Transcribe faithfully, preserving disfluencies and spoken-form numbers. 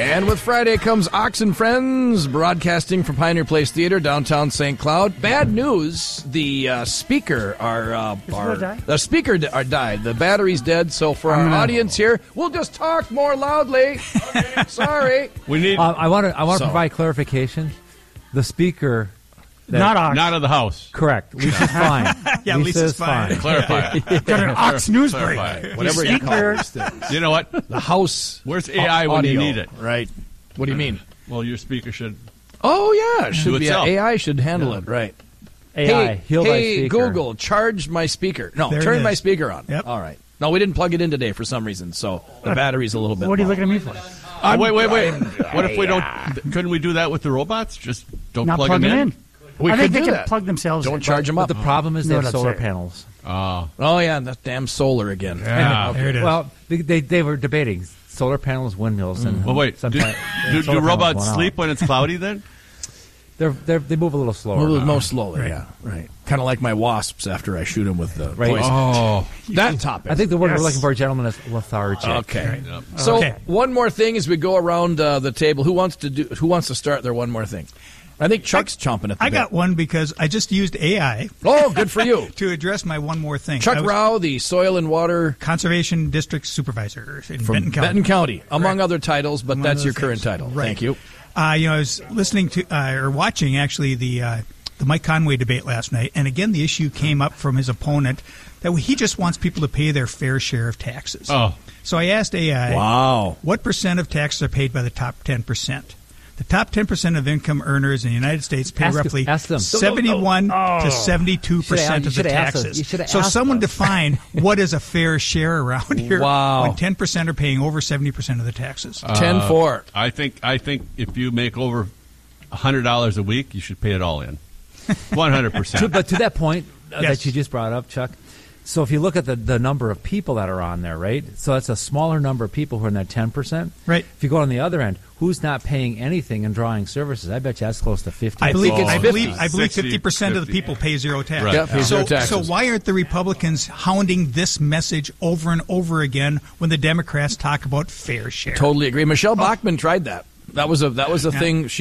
And with Friday comes Ox and Friends, broadcasting from Pioneer Place Theater, downtown Saint Cloud. Bad news, the uh, speaker, our, uh, our the speaker di- are died. The battery's dead, so for our audience here, we'll just talk more loudly. Okay. Sorry. We need. Uh, I want to I want to So. provide clarification. The speaker... That, Not Ox. Not of the house. Correct. Lisa's fine. Yeah, Lisa Lisa's is fine. Clarify. Got an Ox news Clarify. break. Whatever you call these things. You know what? The house. Where's A I when you audio, need it? Right. What do you mean? Well, your speaker should. Oh, yeah. It should Do be itself. A I should handle it, right. A I, hey, heal thy hey speaker. Google, charge my speaker. No, There it turn is. my speaker on. Yep. All right. No, we didn't plug it in today for some reason, so the battery's a little bit What are you low. looking at me for? Oh, wait, wait, wait. What if we don't? Couldn't we do that with the robots? Just don't Not plug plug them them in. in. We I could think they do can that. plug themselves Don't in. charge them But up. the problem is No, they have that's solar it. panels. Oh, Oh, yeah, that damn solar again. yeah. There it is. Well, they, they they were debating solar panels, windmills, and Well, wait. Do, sometimes- do, and solar do panels robots went out. sleep when it's cloudy? Then They're, they're they move a little slower. A little more slowly, yeah. Right. Kind of like my wasps after I shoot them with the Right. poison. oh, That topic. I think the word Yes. we're looking for, gentlemen, is lethargic. Okay. So Okay. one more thing as we go around uh, the table. Who wants to do? Who wants to start their one more thing? I think Chuck's chomping at the I bit. got one because I just used A I Oh, good for you. to address my one more thing. Chuck I was Rao, the Soil and Water Conservation District Supervisor in from Benton County. Benton County, among other titles, but Among that's other your current things. title. Right. Thank you. Uh, you know, I was listening to uh, or watching actually the uh, the Mike Conway debate last night, and again the issue came up from his opponent that he just wants people to pay their fair share of taxes. oh, So I asked A I, Wow. what percent of taxes are paid by the top ten percent? The top ten percent of income earners in the United States pay Ask- roughly ask them. seventy-one to seventy-two percent You of the shoulda asked us. taxes. You shoulda So asked someone us. define what is a fair share around here Wow. when ten percent are paying over seventy percent of the taxes. Ten four. I think I think if you make over a hundred dollars a week, you should pay it all in. One hundred To- percent. but to that point uh, Yes. that you just brought up, Chuck, so if you look at the, the number of people that are on there, right? So that's a smaller number of people who are in that ten percent. Right. If you go on the other end, who's not paying anything and drawing services? I bet you that's close to fifty. I believe, Oh, I believe, I believe sixty, fifty percent of the fifty. people pay zero tax. Right. Yeah, pay so, zero taxes. so why aren't the Republicans hounding this message over and over again when the Democrats talk about fair share? Totally agree. Michelle Bachmann tried that. That was a that was a Yeah. thing she